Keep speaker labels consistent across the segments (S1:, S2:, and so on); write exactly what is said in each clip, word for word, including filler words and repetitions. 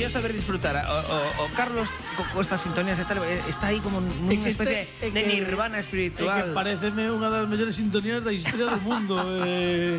S1: mellor saber disfrutar. O, o, o Carlos, co, co estas sintonías e tal, está aí como nunha especie de nirvana espiritual.
S2: É que pareceme unha das mellores sintonías da historia do mundo. eh,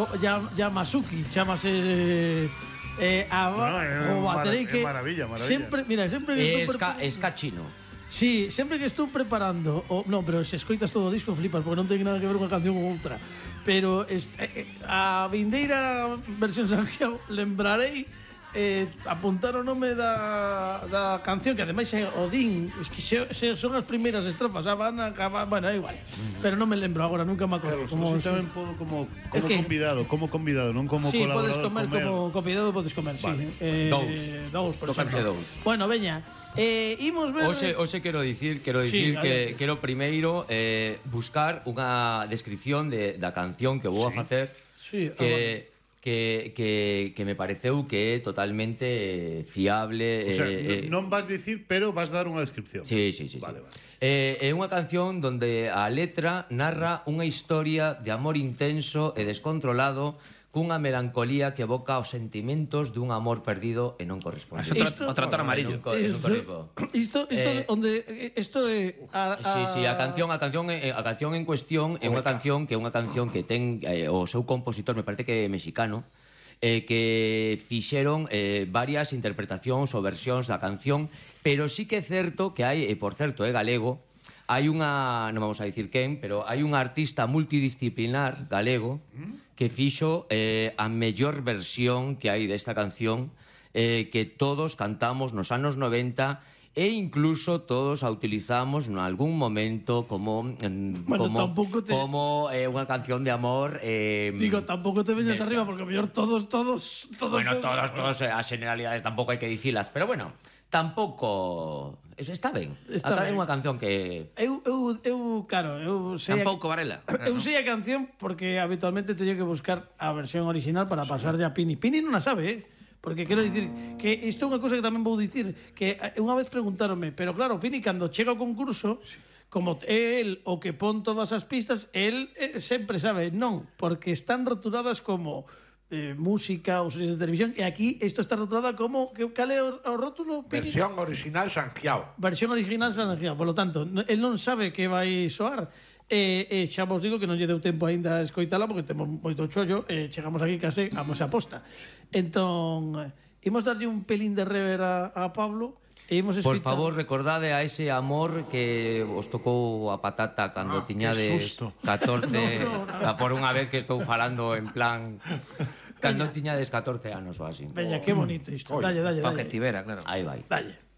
S2: Yamasuki, chamase... Eh, a,
S3: no,
S2: o baterei que
S3: maravilla, maravilla.
S2: Sempre, mira, sempre que
S4: estou preparando... Esca chino.
S2: Sí, sempre que estou preparando o, non, pero se escoitas todo o disco flipas porque non ten nada que ver unha canción ou outra. Pero est, eh, a vindeira versión Sanxiao lembrarei eh, apuntar o nome da, da canción, que ademais é Odín, es que se, se son as primeiras estrofas, a van a acabar, bueno, é igual, uh-huh. Pero non me lembro agora, nunca me acordo.
S3: Claro, como, tamén podo como, como convidado, como convidado, non como
S2: sí,
S3: colaborador.
S2: Sí, podes comer,
S3: comer
S2: como convidado, podes comer,
S4: vale.
S2: Sí. Eh,
S4: dous.
S2: Dous, por
S4: exemplo. Dous.
S2: Bueno, veña, eh, imos ver...
S4: Oxe, oxe quero dicir, quero dicir
S2: sí,
S4: que quero primeiro eh, buscar unha descripción de, da canción que vou sí. a facer
S2: sí,
S4: que... Que, que, que me pareceu que é totalmente fiable.
S3: O sea,
S4: eh,
S3: non vas dicir, pero vas dar unha descripción.
S4: Sí, sí, sí.
S3: Vale,
S4: sí.
S3: vale.
S4: Eh, é unha canción donde a letra narra unha historia de amor intenso e descontrolado cunha melancolía que evoca os sentimentos dun amor perdido e non correspondido.
S1: Isto, o trator amarillo.
S2: Isto, isto, isto eh, onde isto é a, a...
S4: Sí, sí, a canción, a canción, a canción en cuestión é unha canción que é unha canción que ten eh, o seu compositor, me parece que é mexicano, eh, que fixeron eh, varias interpretacións ou versións da canción, pero sí que é certo que hai, e por certo é galego, hai unha, non vamos a dicir quen, pero hai un artista multidisciplinar galego que fixo eh, a mellor versión que hai desta canción, eh, que todos cantamos nos anos noventa e incluso todos a utilizamos en algún momento como
S2: bueno,
S4: como,
S2: te...
S4: como eh, unha canción de amor. Eh,
S2: Digo, tampouco te veñas arriba, porque mellor todos, todos, todos...
S4: Bueno, todos, todos, eh, as generalidades tampouco hai que dicilas, pero bueno, tampouco... Está ben. Está ben. É unha canción que...
S2: Eu, eu, eu claro, eu sei...
S1: Tampouco, Varela.
S2: Eu sei a canción porque habitualmente teño que buscar a versión original para pasarlle a Pini. Pini non a sabe, eh? Porque quero dicir que isto é unha cousa que tamén vou dicir, que unha vez preguntáronme, pero claro, Pini, cando chega ao concurso, como é el o que pon todas as pistas, el eh, sempre sabe, non, porque están rotuladas como... Eh, música ou series de televisión, e aquí isto está rotulada como que, cal é o, o rótulo? Pini?
S5: Versión original Sanxiao.
S2: Versión original Sanxiao, por lo tanto, el non sabe que vai soar. E, e xa vos digo que non lle deu tempo aínda a escoitala porque temos moito chollo e chegamos aquí case a mosa posta. Entón, imos darlle un pelín de rever a, a Pablo.
S4: Por favor, recordade a ese amor que os tocou a patata cando ah, tiñades catorce, no, no, no. Por unha vez que estou falando en plan cando tiñades catorce anos ou así.
S2: Veña, que bonito isto. Dalle, dalle, dalle.
S1: O que tivera, claro.
S4: Aí vai.
S2: Dalle.